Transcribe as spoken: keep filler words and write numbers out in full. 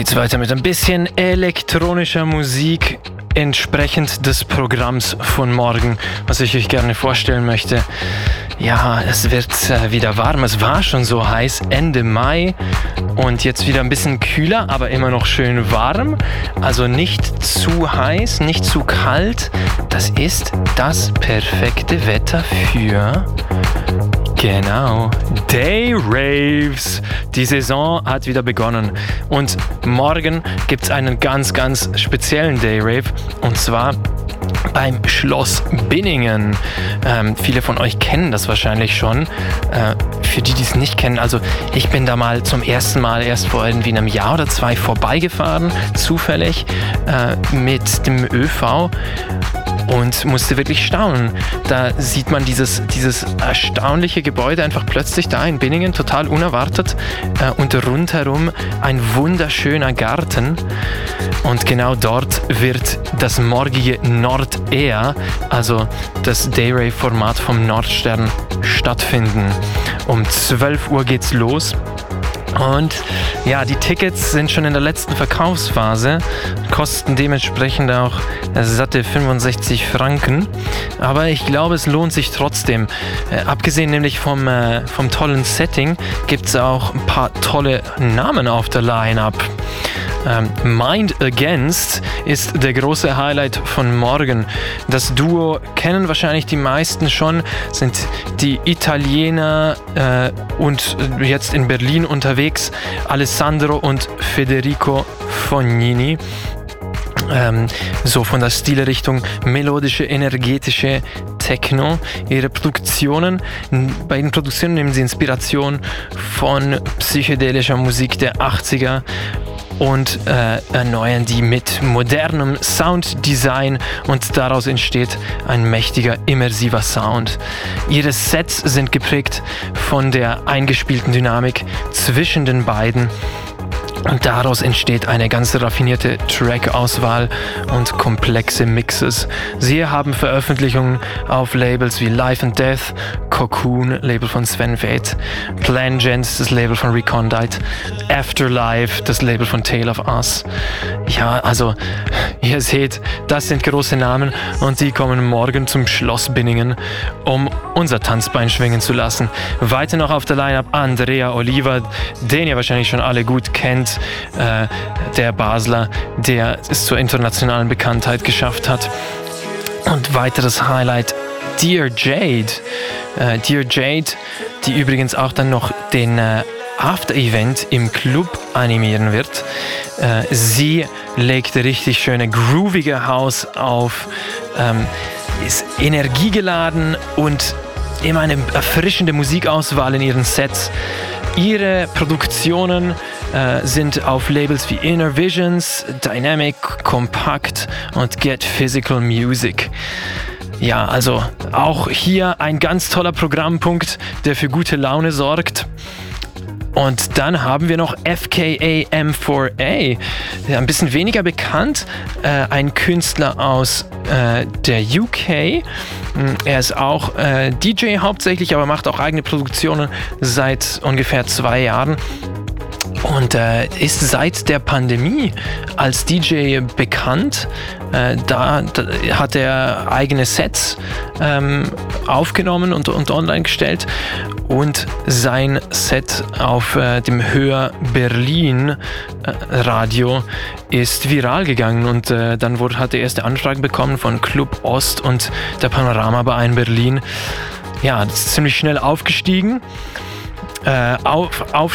geht's weiter mit ein bisschen elektronischer Musik, entsprechend des Programms von morgen, was ich euch gerne vorstellen möchte. Ja, es wird äh, wieder warm. Es war schon so heiß Ende Mai und jetzt wieder ein bisschen kühler, aber immer noch schön warm. Also nicht zu heiß, nicht zu kalt. Das ist das perfekte Wetter für... Genau, Day Raves. Die Saison hat wieder begonnen und morgen gibt es einen ganz, ganz speziellen Day Rave und zwar beim Schloss Binningen. Ähm, viele von euch kennen das wahrscheinlich schon. Äh, für die, die es nicht kennen, also ich bin da mal zum ersten Mal erst vor irgendwie einem Jahr oder zwei vorbeigefahren, zufällig, äh, mit dem ÖV. Und musste wirklich staunen. Da sieht man dieses, dieses erstaunliche Gebäude einfach plötzlich da in Binningen, total unerwartet. Äh, und rundherum ein wunderschöner Garten. Und genau dort wird das morgige Nord-Air, also das Day-Rave-Format vom Nordstern, stattfinden. Um zwölf Uhr geht's los. Und ja, die Tickets sind schon in der letzten Verkaufsphase, kosten dementsprechend auch satte fünfundsechzig Franken. Aber ich glaube, es lohnt sich trotzdem. Äh, abgesehen nämlich vom, äh, vom tollen Setting gibt es auch ein paar tolle Namen auf der Line-Up. Ähm, Mind Against ist der große Highlight von morgen. Das Duo kennen wahrscheinlich die meisten schon, sind die Italiener äh, und jetzt in Berlin unterwegs, Alessandro und Federico Fognini. Ähm, so von der Stilrichtung melodische, energetische Techno. Ihre Produktionen, bei den Produktionen nehmen sie Inspiration von psychedelischer Musik der achtziger und äh, erneuern die mit modernem Sounddesign und daraus entsteht ein mächtiger, immersiver Sound. Ihre Sets sind geprägt von der eingespielten Dynamik zwischen den beiden. Und daraus entsteht eine ganz raffinierte Track-Auswahl und komplexe Mixes. Sie haben Veröffentlichungen auf Labels wie Life and Death, Cocoon, Label von Sven Väth, Plangents, das Label von Recondite, Afterlife, das Label von Tale of Us. Ja, also ihr seht, das sind große Namen und die kommen morgen zum Schloss Binningen, um unser Tanzbein schwingen zu lassen. Weiter noch auf der Line-Up Andrea Oliva, den ihr wahrscheinlich schon alle gut kennt. Äh, der Basler, der es zur internationalen Bekanntheit geschafft hat. Und weiteres Highlight, Dear Jade. Äh, Dear Jade, die übrigens auch dann noch den äh, After-Event im Club animieren wird. Äh, sie legt richtig schöne, groovige House auf, ähm, ist energiegeladen und immer eine erfrischende Musikauswahl in ihren Sets. Ihre Produktionen äh, sind auf Labels wie Inner Visions, Dynamic, Compact und Get Physical Music. Ja, also auch hier ein ganz toller Programmpunkt, der für gute Laune sorgt. Und dann haben wir noch F K A M vier A, ein bisschen weniger bekannt, äh, ein Künstler aus äh, der U K. Er ist auch äh, D J hauptsächlich, aber macht auch eigene Produktionen seit ungefähr zwei Jahren. Und äh, ist seit der Pandemie als D J bekannt. Äh, da, da hat er eigene Sets ähm, aufgenommen und, und online gestellt. Und sein Set auf äh, dem Hör Berlin äh, Radio ist viral gegangen. Und äh, dann wurde, hat er erste Anfragen bekommen von Club Ost und der Panorama Bar in Berlin. Ja, das ist ziemlich schnell aufgestiegen. Äh, auf, auf